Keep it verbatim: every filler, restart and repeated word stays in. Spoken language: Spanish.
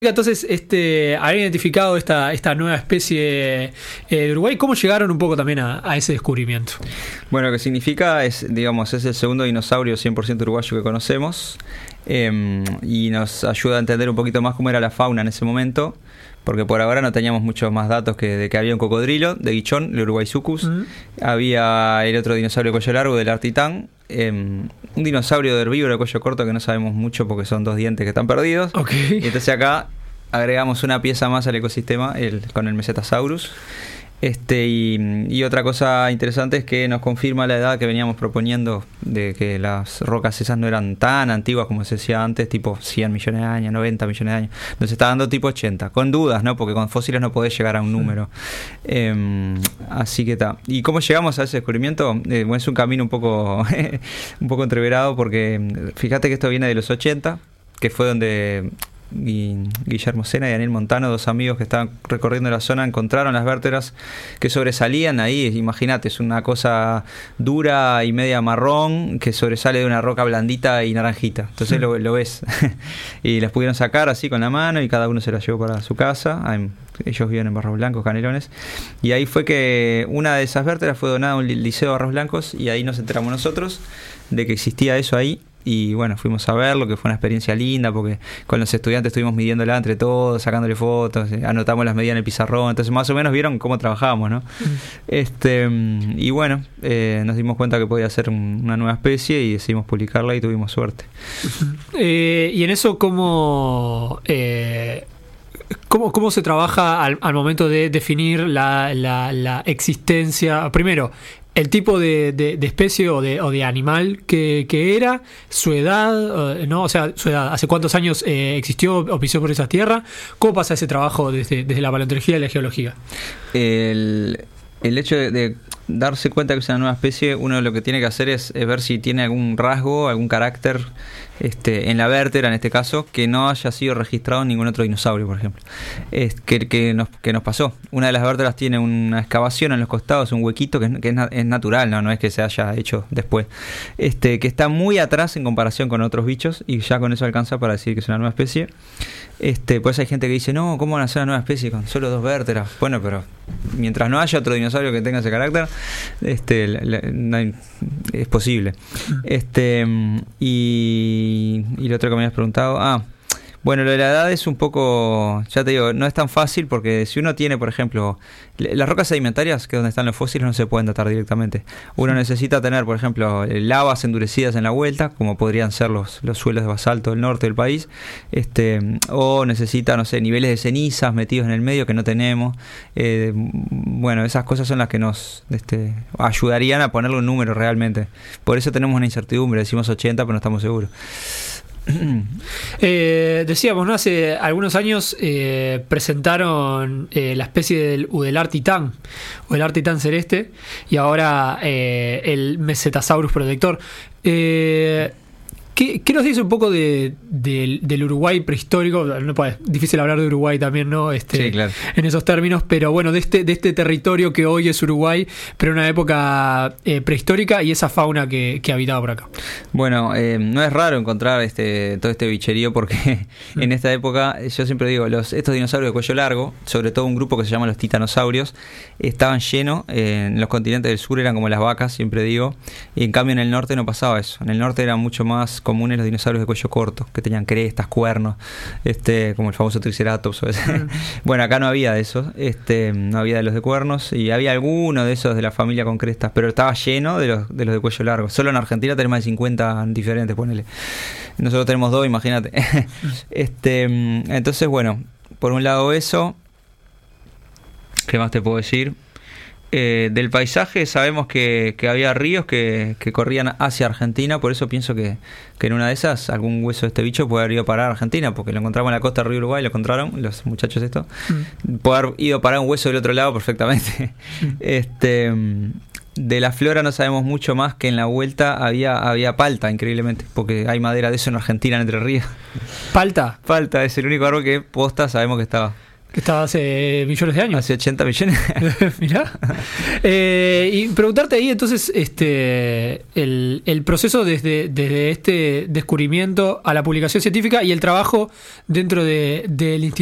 Entonces, este, haber identificado esta, esta nueva especie eh, de Uruguay, ¿cómo llegaron un poco también a, a ese descubrimiento? Bueno, lo que significa es, digamos, es el segundo dinosaurio cien por ciento uruguayo que conocemos, eh, y nos ayuda a entender un poquito más cómo era la fauna en ese momento, porque por ahora no teníamos muchos más datos que de que había un cocodrilo de Guichón, el Uruguaysucus, uh-huh. Había el otro dinosaurio de cuello largo del Artitán, eh, un dinosaurio de herbívoro de cuello corto que no sabemos mucho porque son dos dientes que están perdidos. Okay. Y entonces acá agregamos una pieza más al ecosistema el, con el Mesetasaurus. Este, y, y otra cosa interesante es que nos confirma la edad que veníamos proponiendo de que las rocas esas no eran tan antiguas como se decía antes, tipo cien millones de años, noventa millones de años. Nos está dando tipo ochenta, con dudas, ¿no? Porque con fósiles no podés llegar a un número. Eh, así que está. ¿Y cómo llegamos a ese descubrimiento? Eh, bueno, es un camino un poco, un poco entreverado, porque fíjate que esto viene de los ochenta, que fue donde Guillermo Sena y Daniel Montano, dos amigos que estaban recorriendo la zona, encontraron las vértebras que sobresalían ahí. Imagínate, es una cosa dura y media marrón que sobresale de una roca blandita y naranjita. Entonces sí. lo, lo ves. Y las pudieron sacar así con la mano y cada uno se las llevó para su casa. Ellos viven en Barros Blancos, Canelones. Y ahí fue que una de esas vértebras fue donada a un liceo de Barros Blancos, y ahí nos enteramos nosotros de que existía eso ahí. Y bueno, fuimos a verlo, que fue una experiencia linda, porque con los estudiantes estuvimos midiéndola entre todos, sacándole fotos, anotamos las medidas en el pizarrón, entonces más o menos vieron cómo trabajábamos, ¿no? Mm. Este, y bueno, eh, nos dimos cuenta que podía ser una nueva especie y decidimos publicarla y tuvimos suerte. Eh, y en eso, ¿cómo, eh, cómo, cómo se trabaja al, al momento de definir la, la, la existencia? Primero, el tipo de, de, de especie o de, o de animal que, que era, su edad, ¿no? O sea, su edad, hace cuántos años eh, existió o pisó por esa tierra. ¿Cómo pasa ese trabajo desde, desde la paleontología y la geología? El, el hecho de, de darse cuenta que es una nueva especie, uno lo que tiene que hacer es, es ver si tiene algún rasgo, algún carácter este, en la vértebra, en este caso, que no haya sido registrado en ningún otro dinosaurio, por ejemplo. Es, que, que, nos, que nos pasó. Una de las vértebras tiene una excavación en los costados, un huequito que, es, que es, es natural, ¿no? No es que se haya hecho después. Este, que está muy atrás en comparación con otros bichos, y ya con eso alcanza para decir que es una nueva especie. Este, pues hay gente que dice, no, ¿cómo van a hacer una nueva especie con solo dos vértebras? Bueno, pero mientras no haya otro dinosaurio que tenga ese carácter, este, la, la, no hay, es posible. Este, y, y lo otro que me habías preguntado, ah, bueno, lo de la edad es un poco, ya te digo, no es tan fácil, porque si uno tiene, por ejemplo, las rocas sedimentarias, que es donde están los fósiles, no se pueden datar directamente. Uno necesita tener, por ejemplo, lavas endurecidas en la vuelta, como podrían ser los, los suelos de basalto del norte del país, este, o necesita, no sé, niveles de cenizas metidos en el medio que no tenemos. Eh, bueno, esas cosas son las que nos este, ayudarían a ponerle un número realmente. Por eso tenemos una incertidumbre, decimos ochenta, pero no estamos seguros. Eh, decíamos, ¿no? Hace algunos años eh, presentaron eh, la especie del Udelar titán, Udelar titán celeste, y ahora eh, el Mesetasaurus protector. Eh, ¿qué, ¿Qué nos dice un poco de, de, del Uruguay prehistórico? No, pues, difícil hablar de Uruguay también, ¿no? Este, sí, claro. En esos términos, pero bueno, de este, de este territorio que hoy es Uruguay, pero en una época eh, prehistórica, y esa fauna que, que habitaba por acá. Bueno, eh, no es raro encontrar este todo este bicherío, porque mm. en esta época, yo siempre digo, los estos dinosaurios de cuello largo, sobre todo un grupo que se llama los titanosaurios, estaban llenos. Eh, en los continentes del sur eran como las vacas, siempre digo, y en cambio en el norte no pasaba eso. En el norte eran mucho más comunes los dinosaurios de cuello corto, que tenían crestas, cuernos, este, como el famoso Triceratops. Mm. Bueno, acá no había de esos, este, no había de los de cuernos, y había algunos de esos de la familia con crestas, pero estaba lleno de los de los de cuello largo. Solo en Argentina tenemos más de cincuenta diferentes, ponele. Nosotros tenemos dos, imagínate. este, entonces, bueno, por un lado eso. ¿Qué más te puedo decir? Eh, del paisaje sabemos que, que había ríos que, que corrían hacia Argentina, por eso pienso que, que en una de esas algún hueso de este bicho puede haber ido a parar a Argentina, porque lo encontramos en la costa del río Uruguay, lo encontraron los muchachos estos. Mm. Puede haber ido a parar un hueso del otro lado perfectamente. Mm. Este, de la flora no sabemos mucho más que en la vuelta había, había palta, increíblemente, porque hay madera de eso en Argentina, en Entre Ríos. ¿Palta? Palta es el único árbol que posta sabemos que estaba. Que estaba hace millones de años. Hace ochenta millones. Mirá. Eh, y preguntarte ahí entonces este el, el proceso desde, desde este descubrimiento a la publicación científica y el trabajo dentro de, del instituto.